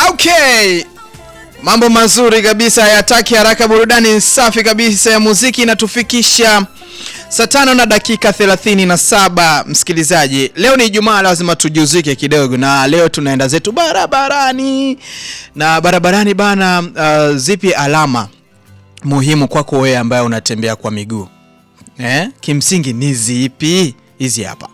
Okay. Mambo mazuri kabisa, hayataki haraka, burudani safi kabisa ya muziki inatufikisha saa 5:37 msikilizaji. Leo ni Ijumaa, lazima tujuzike kidogo, na leo tunaenda zetu barabarani. Na barabarani bana, zipi alama muhimu kwako wewe ambaye unatembea kwa miguu? Kimsingi ni zipi? Hizi hapa.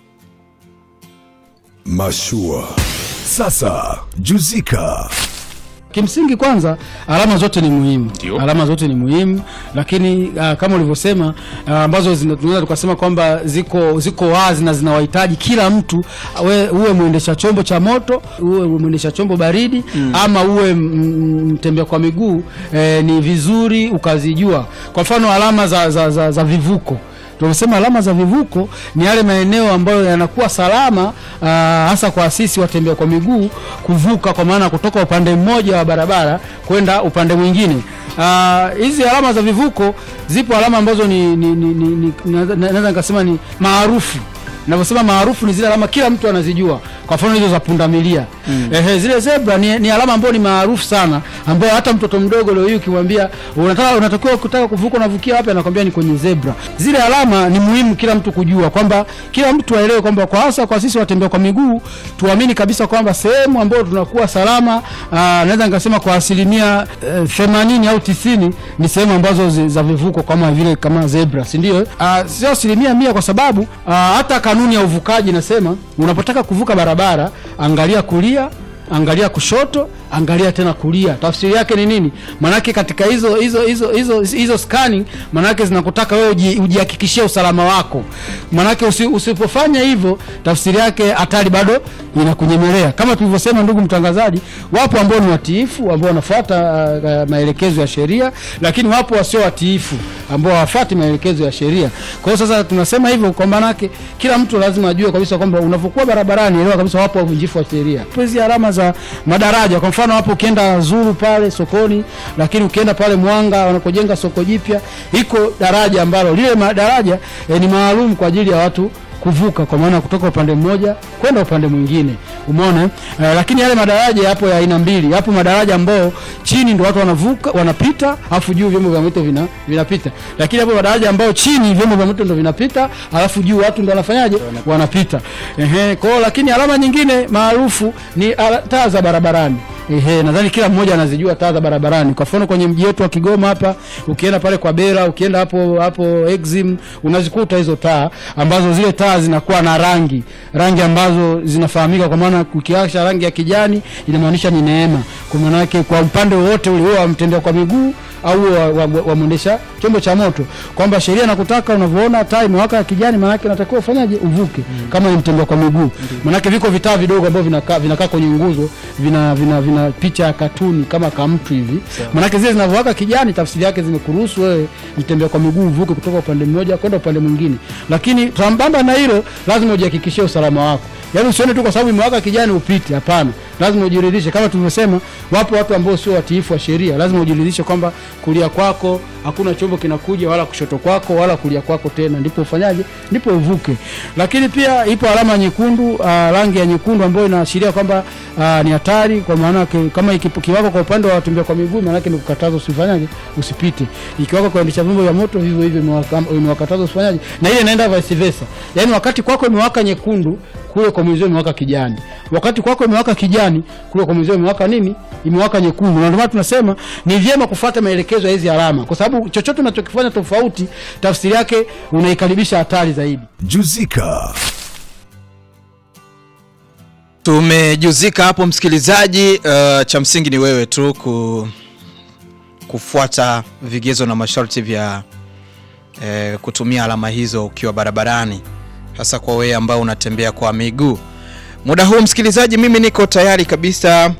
Mashua. Sasa juzika. Kimsingi kwanza alama zote ni muhimu. Alama zote ni muhimu, lakini kama ulivyosema ambazo tunaweza tukasema kwamba ziko wazi na zinawahitaji kila mtu, uwe muendesha chombo cha moto, uwe muendesha chombo baridi, ama uwe mtembea kwa miguu, ni vizuri ukazijua. Kwa mfano alama za vivuko. Tunasema alama za vivuko ni yale maeneo ambayo yanakuwa salama, hasa kwa sisi watembea kwa miguu kuvuka, kwa maana kutoka upande mmoja wa barabara kwenda upande mwingine. Hizi alama za vivuko, zipo alama ambazo naweza nikasema ni maarufu. Ninaposema maarufu ni zile alama kila mtu anazijua. Kwa mfano hizo za pundamilia. Zile zebra ni alama ambayo ni maarufu sana, ambayo hata mtoto mdogo leo hii ukimwambia unatakiwa kutaka kuvuka unavukia wapi, anakuambia ni kwenye zebra. Zile alama ni muhimu kila mtu kujua, kwamba kila mtu aelewe kwamba kwa hasa kwa sisi watembea kwa miguu tuamini kabisa kwamba sehemu ambayo tunakuwa salama, naweza nikasema kwa 80 au 90 ni sehemu ambazo za vivuko kama zebra, si ndio? Sio 100% kwa sababu hata kanuni ya uvukaji nasema unapotaka kuvuka barabara, angalia kulia, angalia kushoto, angalia tena kulia. Tafsiri yake ni nini? Manake katika hizo scanning, manake zinakutaka wewe ujihakikishie usalama wako. Manake usipofanya hivyo, tafsiri yake hatari bado inakunyemelea. Kama tulivyosema, ndugu mtangazaji, wapo ambao ni watiifu, ambao wanafuata maelekezo ya sheria, lakini wapo wasio watiifu ambao hawafuati maelekezo ya sheria. Kwa hiyo sasa tunasema hivyo kwa manake kila mtu lazima ajue kabisa kwamba unapokuwa barabarani, elewa kabisa wapo wavunjifu wa sheria. Hizi alama za madaraja, kwa mfano hapo ukienda Zuru pale sokoni, lakini ukienda pale Mwanga wanakojenga soko jipya, iko daraja ambalo lile daraja ni maalum kwa ajili ya watu kuvuka, kwa maana kutoka upande mmoja kwenda upande mwingine. Umeona? Lakini yale madaraja hapo ya aina mbili. Hapo madaraja ambao chini ndio watu wanavuka, wanapita, alafu juu vyombo vya moto vinapita. Lakini hapo madaraja ambao chini vyombo vya moto ndio vinapita, alafu juu watu ndio wanafanyaje? Wanapita. Kwa lakini alama nyingine maarufu ni taa za barabarani. Nadhani kila mmoja anazijua taa za barabarani. Kwa mfano kwenye mji wetu wa Kigoma hapa, ukienda pale kwa Bera, ukienda hapo Exim, unazikuta hizo taa ambazo zile taa zinakuwa na rangi ambazo zinafahamika, kwa maana ukiacha rangi ya kijani inamaanisha ni neema. Kwa maana yake kwa upande wote ule wa mtembea kwa miguu au wa mwendesha chombo cha moto, kwamba sheria inakutaka unavyoona taa imewaka ya kijani, maana yake unatakiwa ufanyaje? Uvuke. Kama ni mtembea kwa miguu. Maana yake viko vitaa vidogo ambavyo vinakaa kwenye nguzo, vina picha ya katuni kama mtu hivi. Maana yake zile zinavowaka kijani, tafsiri yake zimekuruhusu wewe mtembea kwa miguu uvuke kutoka upande mmoja kwenda upande mwingine. Lakini sambamba na hilo, lazima ujihakikishie usalama wako. Yaani usione tu kwa sababu imewaka kijani upite, hapana. Lazima ujiridhishe, kama tulivyosema, wapo watu ambao sio watiifu wa sheria. Lazima ujiridhishe kwamba kulia kwako hakuna chombo kinakuja, wala kushoto kwako wala kulia kwako tena, ndipo ufanyaje? Ndipo uvuke. Lakini pia ipo alama nyekundu, rangi ya nyekundu ambayo inaashiria kwamba ni hatari, kwa maana kama ikiwako kwa upande wa watembea kwa miguu, maana yake ni kukataza usifanyaje? Usipite. Ikiwako kwa endesha vyombo vya moto, hivyo imewakataza usifanyaje? Na ile inaenda vice versa. Yaani wakati kwako imewaka nyekundu, kule kwa mwenzio imewaka kijani. Wakati kwako imewaka kijani, kule kwa mwenzio imewaka nini? Imewaka nyekundu. Na ndio maana tunasema ni vyema kufuata maelekezo ya hizi alama, kwa sababu chochote unachokifanya tofauti, tafsiri yake unaikaribisha hatari zaidi. Juzika. Tumejuzika hapo msikilizaji. Cha msingi ni wewe tu kufuata vigezo na masharti vya kutumia alama hizo ukiwa barabarani, hasa kwa wewe ambao unatembea kwa miguu. Muda huu msikilizaji, mimi niko tayari kabisa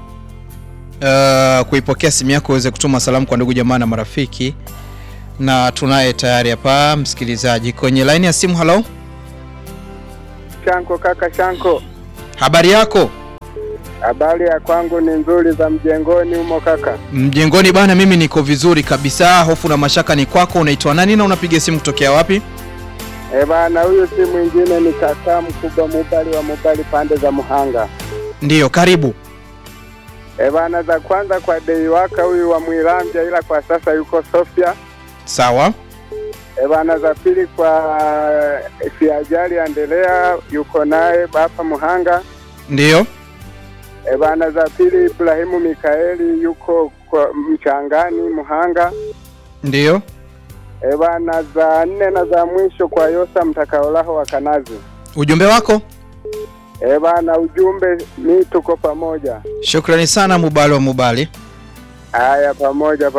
kuipokea simu yako uweze kutuma salamu kwa ndugu jamaa na marafiki, na tunaye tayari hapa msikilizaji kwenye line ya simu. Hello Shanko, kaka Shanko. Habari yako? Habari ya kwangu ni nzuri, za mjengoni humo kaka. Mjengoni bana, mimi niko vizuri kabisa, hofu na mashaka ni kwako. Unaitwa nani na unapiga simu kutokea wapi? Bana, huyu si mwingine ni kaka mkubwa Mubali wa Mubali pande za Muhanga. Ndiyo, karibu. Bana za kwanza kwa Deiwaka huyu wa Mwilambya, ila kwa sasa yuko Sofia. Sawa. Bana za pili kwa Siajali Endelea, yuko naye hapa Muhanga. Ndio. Bana za pili Ibrahimu Mikaeli, yuko kwa Mchangani Muhanga. Ndio. Bana za nne na za mwisho kwa Yosa Mtakaolaho wa Kanazi. Ujumbe wako? Bana ujumbe ni tuko pamoja. Shukrani sana Mubali wa Mubali. Haya, pamoja.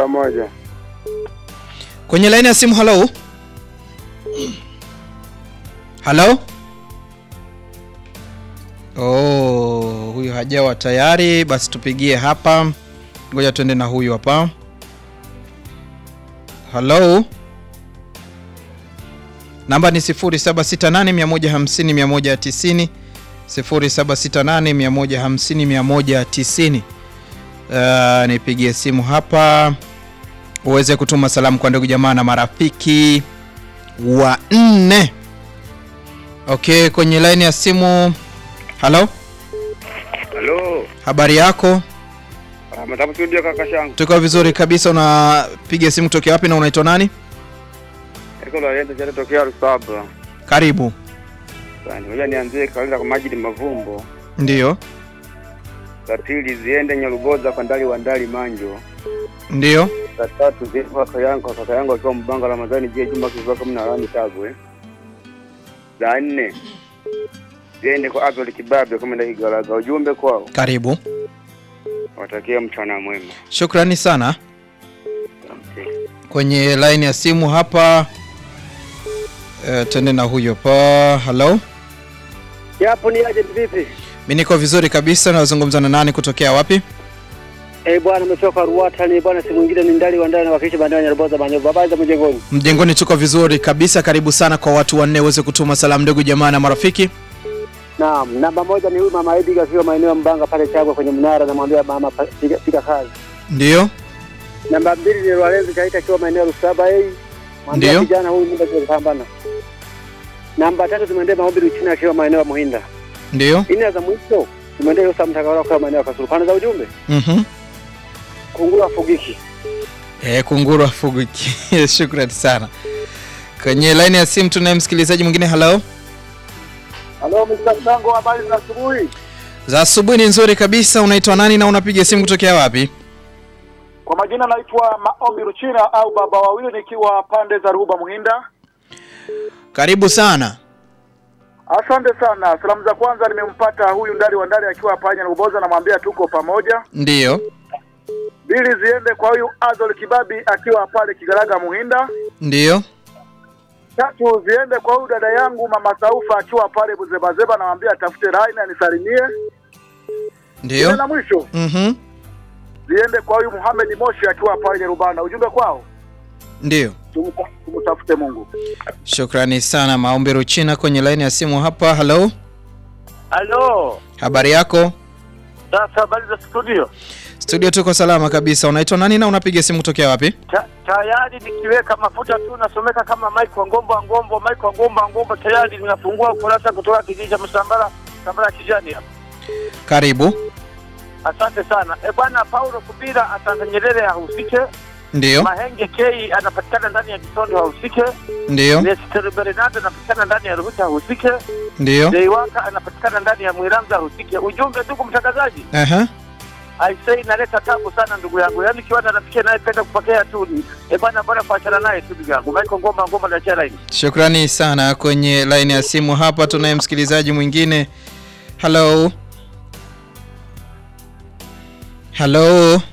Kwenye line ya simu, hello. Hello? Oh, huyu hajawa tayari, basi tupigie hapa. Ngoja tuende na huyu hapa. Hello? Namba ni 0768150190. 0768150190. Nipigie simu hapa uweze kutuma salamu kwa ndugu jamaa na marafiki wa 4. Okay, kwenye line ya simu. Hello? Hello. Habari yako? Mtamu studio kaka shangu. Tuko vizuri kabisa. Unapiga simu kutoka wapi na unaitwa nani? Niko Lorento jana tokea Rusaba. Karibu. Bwana, ngoja nianzie kawaida kwa Majid Mavumbo. Ndio. Za pili ziende Nyarugoza kwa Ndali wa Ndali Manjo. Ndio. Za tatu ziende kwa kaka yangu akiwa Mbanga Ramadhani je Juma kivaka mna rani Tagwe. Za nne ziende kwa Abdul Kibabe kama ndio Igaraga. Ujumbe kwao. Karibu. Watakia mchana mwema. Shukrani sana. Kwenye line ya simu hapa tende na huyo pa. Hello? Yapo ni aje vipi? Mimi niko vizuri kabisa. Nazungumza na nani kutokea wapi? Bwana umetoka Ruata ni bwana, si mwingine ni Ndali wa Ndali na wakishi bandani Nyaruboza Manyovu. Habari za Mjengoni? Mjengoni tuko vizuri kabisa. Karibu sana kwa watu 4 uweze kutuma salamu ndugu jamaa na marafiki. Naam, namba 1 ni huyu mama Edgar akiwa maeneo ya Mbanga pale Chagwa kwenye mnara, namwambia mama piga kazi. Ndio. Namba 2 ni Lorenzo Kaita akiwa maeneo ya Rusaba mwambia kijana huyu muda kupambana. Namba 3 tumeendea maombi Ruchina akiwa maeneo ya Muhinda. Ndio. Ine za mwisho tumeendea Yosa Mtakaolaho kwa maeneo ya Kasulu. Pana za ujumbe? Kunguru afugiki. Kunguru afugiki. Shukrani sana. Kwenye line ya simu tunaye msikilizaji mwingine. Hello? Hello Mr. Sango, habari za asubuhi? Za asubuhi ni nzuri kabisa. Unaitwa nani na unapiga simu kutokea wapi? Kwa majina naitwa Maombi Ruchina au baba wawili, nikiwa pande za Ruba Muhinda. Karibu sana. Asante sana. Salamu za kwanza nimempata huyu Ndali wa Ndali akiwa hapa Nyaruboza, namwambia tuko pamoja. Ndio. Bili ziende kwa huyu Azol Kibabi akiwa pale Kigaraga Muhinda. Ndio. Tatu ziende kwa huyu dada yangu Mama Saufa akiwa pale Buzebazeba, namwambia atafute line na nisalimie. Ndio. Na mwisho. Ziende kwa huyu Muhammad Moshi akiwa pale Nyarubana. Ujumbe kwao. Ndio. Tumtafute Mungu. Shukrani sana Maombi Ruchina kwenye line ya simu hapa. Hello? Hello. Habari yako? Sasa habari za studio? Studio tuko salama kabisa. Unaitwa nani na unapiga simu kutokea wapi? Tayari nikiweka mafuta tu nasomeka kama Mike wa Ngombo tayari ninafungua kurasa kutoka kijiji cha Msambara kijani hapa. Karibu. Asante sana. Bwana Paulo Kubira Asante Nyerere ahusike. Ndio. Mahenge K anapatikana ndani ya Kisondo ahusike. Ndio. Nestor Bernardo anapatikana ndani ya Ruhuta ahusike. Ndio. Deiwaka anapatikana ndani ya Mwiramza ahusike. Ujumbe ndugu mtangazaji. Aisei naleta tabu sana ndugu yangu. Yaani kiwanda nafikia naye penda kupokea tu. Bwana bora kuachana naye tu ndugu yangu. Michael Ngomba na Chelaini. Shukrani sana. Kwenye line ya simu hapa tunaye msikilizaji mwingine. Hello? Hello?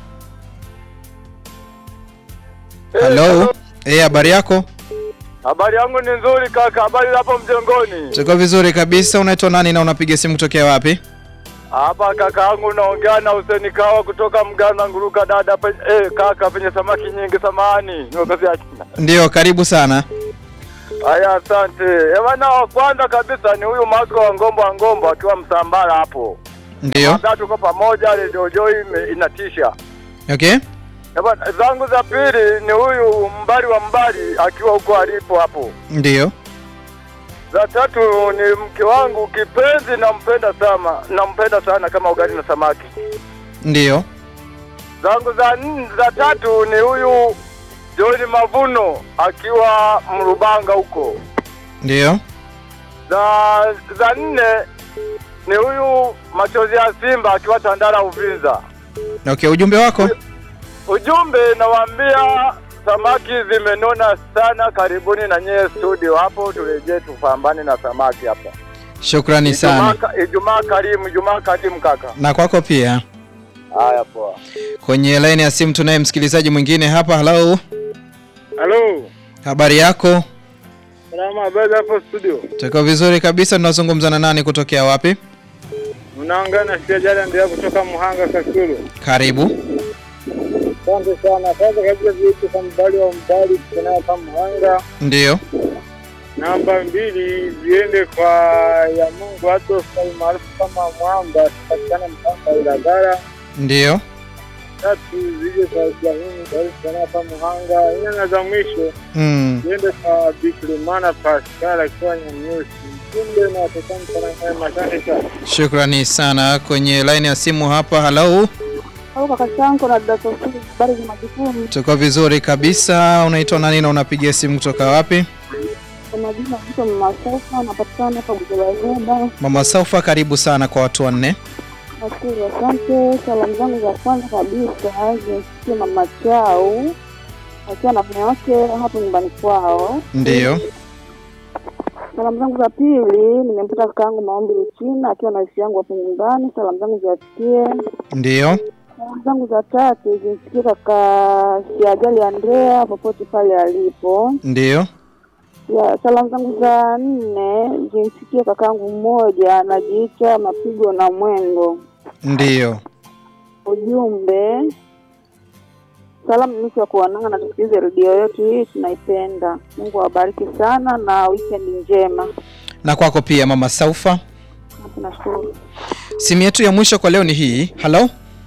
Hello? Habari yako? Habari yangu ni nzuri kaka. Habari hapo Mjengoni? Tuko vizuri kabisa. Unaitwa nani na unapiga simu kutokea wapi? Hapa kaka yangu naongea na Hussein Kawa kutoka Mganda Nguruka dada kaka penye samaki nyingi samani. Ndio, karibu sana. Haya asante. Bwana kwanza kabisa ni huyu Marco wa Ngombo akiwa Msambara hapo. Ndio. Sasa tuko pamoja, Radio Joy inatisha. Okay. Bwana zangu za pili ni huyu Mbari wa Mbari akiwa huko alipo hapo. Ndio. Za tatu ni mke wangu kipenzi, nampenda sana kama ugali na samaki. Ndio. Zangu za tatu ni huyu John Mavuno akiwa Mrubanga huko. Ndio. Za nne ni huyu Machozi ya Simba akiwa Tandara Uvinza. Okay, ujumbe wako? Ujumbe nawaambia samaki zimenona sana, karibuni na nyie studio hapo, turejee tupambane na samaki hapa. Shukrani sana. Ijumaa karimu kaka. Na kwako pia. Haya poa. Kwenye line ya simu tunaye msikilizaji mwingine hapa. Hello. Hello. Habari yako? Salama, habari hapo studio? Tuko vizuri kabisa. Tunazungumza na nani kutokea wapi? Unaongea na Siajali ndio kutoka Muhanga Kasulu. Karibu. Asante sana. Kwanza kabisa vipi kwa mbali wa mbali tunayo kama Muhanga. Ndio. Namba 2 ziende kwa ya Mungu watu wa maarufu kama Mwamba tupatikana Mpanga Ilagara. Ndio. 3 zije kwa jamii tunayo kama Muhanga. Ina na za mwisho. Ziende kwa Bikrimana Pascal akiwa Nyamnyusi. Kumbe na watoto sana asante sana. Shukrani sana. Kwenye line ya simu hapa. Hello. Kaka Shanko na dada Sofia, habari za majukumu? Tuko vizuri kabisa. Unaitwa nani na unapigia simu kutoka wapi? Kwa majina naitwa Mama Saufa, napatikana hapa Bujalagenda. Mama Saufa, karibu sana kwa watu 4. Nashukuru, asante. Salamu zangu za kwanza kabisa zimfikie Mama Chao akiwa na mume wake hapo nyumbani kwao. Ndio. Salamu zangu za pili nimempata kakaangu Maombi China akiwa na wifi yangu hapo nyumbani. Salamu zangu ziwafikie. Ndio. Salamu zangu za tatu zimfikie kaka Siajali Andrea popote pale alipo. Ndio. Ya, salamu zangu za 4 zimfikie kakaangu mmoja anajiita Mapigo na Mwendo. Ndio. Ujumbe, salamu mwisho wa kuonana na tusikilize redio yetu hii, tunaipenda. Mungu awabariki sana na weekend njema. Na kwako pia Mama Saufa. Tunashukuru. Simu yetu ya mwisho kwa leo ni hii. Hello.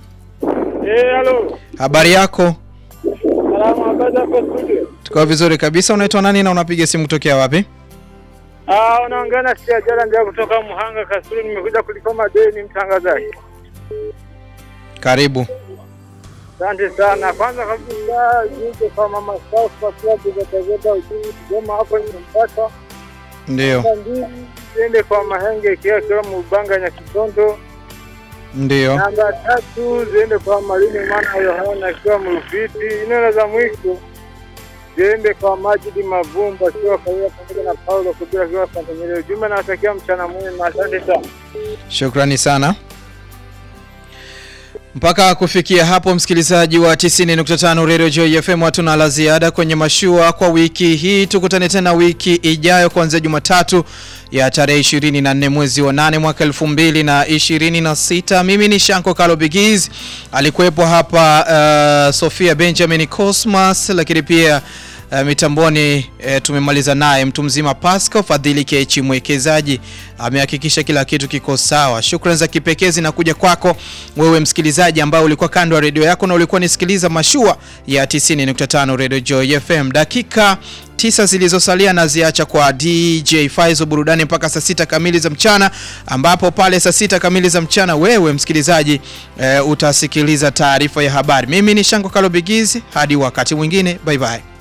Hello. Habari yako? Salama, habari hapo studio? Tuko vizuri kabisa. Unaitwa nani na unapiga simu kutokea wapi? Unaongea na Siajala ndio kutoka Muhanga Kasulu, nimekuja kulikoma deni mtangazaji. Karibu. Asante sana. Kwanza kabisa nije kwa Mama Saufa kwa kujitazama ujumbe kama hapo nimempata. Ndio. Niende kwa Mahenge kwa Mubanga na Kitondo. Ndio. Namba 3 ziende kwa Malini Mwana Yohana kwa Mrufiti. Neno za mwisho ziende kwa Majidi Mavumba kwa pamoja na Paulo Kubira kwa Tanzania. Ujumbe nawatakia mchana mwema. Asante sana. Shukrani sana. Mpaka kufikia hapo msikilizaji wa 90.5 Radio Joy FM, hatuna la ziada kwenye mashua kwa wiki hii. Tukutane tena wiki ijayo kuanzia Jumatatu ya tarehe 24 mwezi wa 8 mwaka 2026. Mimi ni Shanko Kalo Bigiz, alikuwepo hapa Sofia Benjamin Cosmas, lakini pia mitamboni tumemaliza naye mtu mzima Pascal Fadhili Kechi, mwekezaji amehakikisha kila kitu kiko sawa. Shukrani za kipekee zinakuja kwako wewe msikilizaji ambao ulikuwa kando ya redio yako na ulikuwa nisikiliza mashua ya 90.5 Radio Joy FM. Dakika 9 zilizosalia na ziacha kwa DJ Faizo burudani mpaka saa 6 kamili za mchana, ambapo pale saa 6 kamili za mchana wewe msikilizaji utasikiliza taarifa ya habari. Mimi ni Shanko Kalo Bigizi, hadi wakati mwingine, bye bye.